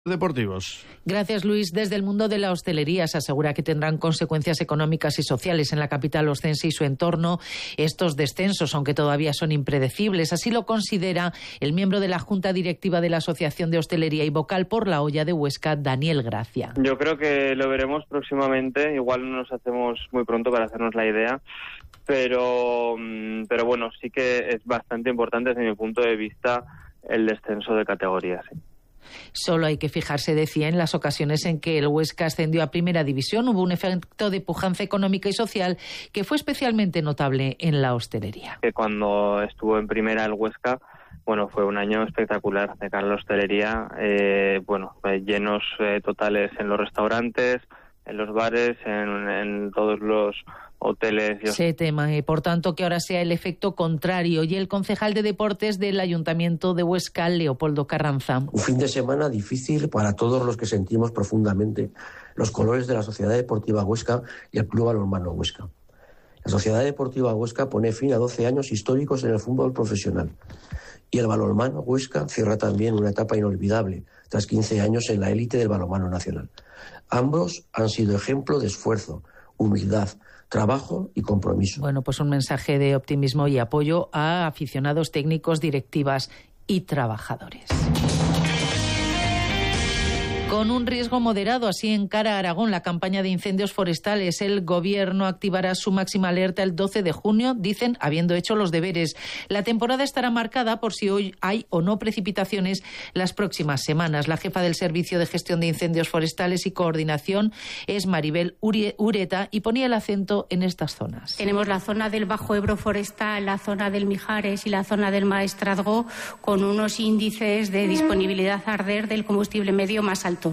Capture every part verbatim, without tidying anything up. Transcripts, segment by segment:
Deportivos. Gracias, Luis. Desde el mundo de la hostelería se asegura que tendrán consecuencias económicas y sociales en la capital oscense y su entorno estos descensos, aunque todavía son impredecibles. Así lo considera el miembro de la Junta Directiva de la Asociación de Hostelería y vocal por la Olla de Huesca, Daniel Gracia. Yo creo que lo veremos próximamente. Igual no nos hacemos muy pronto para hacernos la idea, pero, pero bueno, sí que es bastante importante desde mi punto de vista el descenso de categorías. ¿Sí? Solo hay que fijarse, decía, en las ocasiones en que el Huesca ascendió a Primera División. Hubo un efecto de pujanza económica y social que fue especialmente notable en la hostelería. Que cuando estuvo en Primera el Huesca, bueno, fue un año espectacular de cara a la hostelería. Eh, bueno, llenos eh, totales en los restaurantes, en los bares, en, en todos los hoteles. Se teme, por tanto, que ahora sea el efecto contrario. Y el concejal de deportes del Ayuntamiento de Huesca, Leopoldo Carranza. Un fin de semana difícil para todos los que sentimos profundamente los colores de la Sociedad Deportiva Huesca y el Club Balonmano Huesca. La Sociedad Deportiva Huesca pone fin a doce años históricos en el fútbol profesional. Y el balonmano Huesca cierra también una etapa inolvidable, tras quince años en la élite del balonmano nacional. Ambos han sido ejemplo de esfuerzo, humildad, trabajo y compromiso. Bueno, pues un mensaje de optimismo y apoyo a aficionados, técnicos, directivas y trabajadores. Con un riesgo moderado, así encara Aragón la campaña de incendios forestales. El Gobierno activará su máxima alerta el doce de junio, dicen, habiendo hecho los deberes. La temporada estará marcada por si hoy hay o no precipitaciones las próximas semanas. La jefa del Servicio de Gestión de Incendios Forestales y Coordinación es Maribel Ureta y ponía el acento en estas zonas. Tenemos la zona del Bajo Ebro Forestal, la zona del Mijares y la zona del Maestrazgo con unos índices de disponibilidad a arder del combustible medio más altos.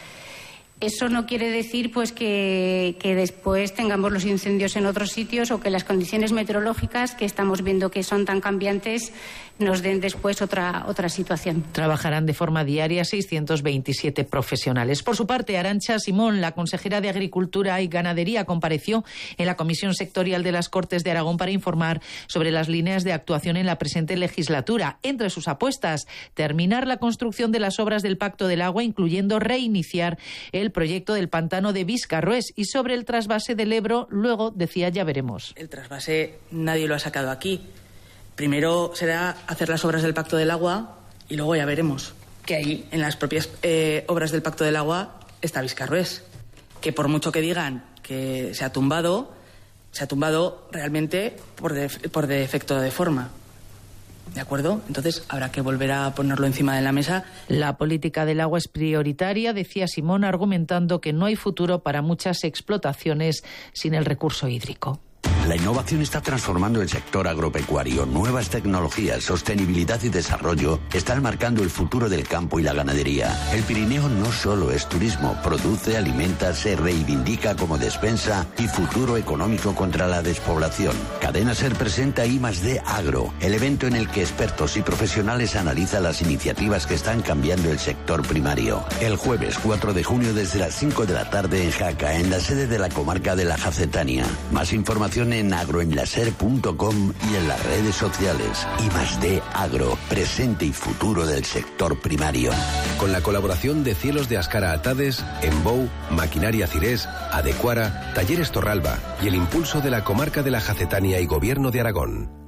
Eso no quiere decir pues que, que después tengamos los incendios en otros sitios o que las condiciones meteorológicas que estamos viendo que son tan cambiantes nos den después otra, otra situación. Trabajarán de forma diaria seiscientos veintisiete profesionales. Por su parte, Arantxa Simón, la consejera de Agricultura y Ganadería, compareció en la Comisión Sectorial de las Cortes de Aragón para informar sobre las líneas de actuación en la presente legislatura. Entre sus apuestas, terminar la construcción de las obras del Pacto del Agua, incluyendo reiniciar el proyecto del pantano de Viscarrués, y sobre el trasvase del Ebro, luego decía, ya veremos. El trasvase nadie lo ha sacado aquí. Primero será hacer las obras del Pacto del Agua y luego ya veremos que ahí, en las propias eh, obras del Pacto del Agua, está Viscarrués. Que por mucho que digan que se ha tumbado, se ha tumbado realmente por, de, por defecto de forma. ¿De acuerdo? Entonces habrá que volver a ponerlo encima de la mesa. La política del agua es prioritaria, decía Simón, argumentando que no hay futuro para muchas explotaciones sin el recurso hídrico. La innovación está transformando el sector agropecuario. Nuevas tecnologías, sostenibilidad y desarrollo están marcando el futuro del campo y la ganadería. El Pirineo no solo es turismo, produce, alimenta, se reivindica como despensa y futuro económico contra la despoblación. Cadena Ser presenta I más D Agro, el evento en el que expertos y profesionales analizan las iniciativas que están cambiando el sector primario. El jueves cuatro de junio desde las cinco de la tarde en Jaca, en la sede de la comarca de la Jacetania. Más información en agroenlaser punto com y en las redes sociales. I más D Agro, presente y futuro del sector primario. Con la colaboración de Cielos de Ascara Atades, Embou, Maquinaria Cirés, Adecuara, Talleres Torralba y el impulso de la comarca de la Jacetania y Gobierno de Aragón.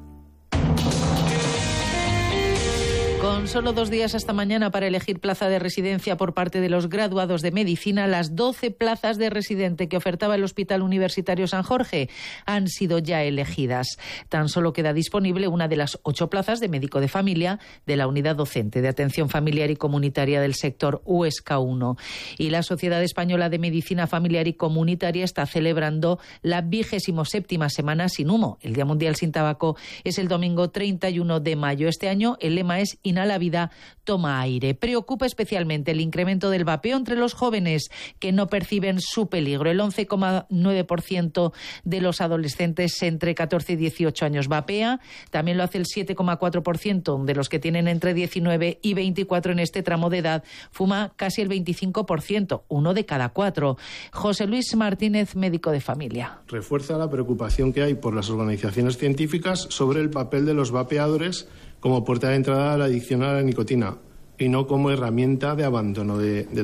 Con solo dos días hasta mañana para elegir plaza de residencia por parte de los graduados de medicina, las doce plazas de residente que ofertaba el Hospital Universitario San Jorge han sido ya elegidas. Tan solo queda disponible una de las ocho plazas de médico de familia de la unidad docente de atención familiar y comunitaria del sector Huesca uno. Y la Sociedad Española de Medicina Familiar y Comunitaria está celebrando la vigésimo séptima semana sin humo. El Día Mundial sin Tabaco es el domingo treinta y uno de mayo. Este año el lema es Inhala vida, toma aire. Preocupa especialmente el incremento del vapeo entre los jóvenes que no perciben su peligro. El once coma nueve por ciento de los adolescentes entre catorce y dieciocho años vapea. También lo hace el siete coma cuatro por ciento de los que tienen entre diecinueve y veinticuatro en este tramo de edad. Fuma casi el veinticinco por ciento, uno de cada cuatro. José Luis Martínez, médico de familia. Refuerza la preocupación que hay por las organizaciones científicas sobre el papel de los vapeadores como puerta de entrada a la adicción a la nicotina, y no como herramienta de abandono de, de